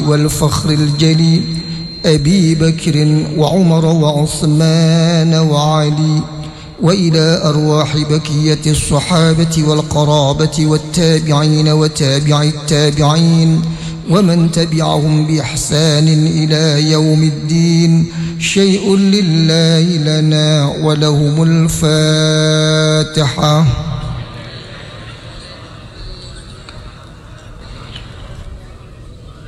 والفخر الجليل أبي بكر وعمر وعثمان وعلي، وإلى أرواح بقية الصحابة والقرابة والتابعين وتابع التابعين ومن تبعهم بإحسان إلى يوم الدين. شيء لله لنا ولهم الفاتحة.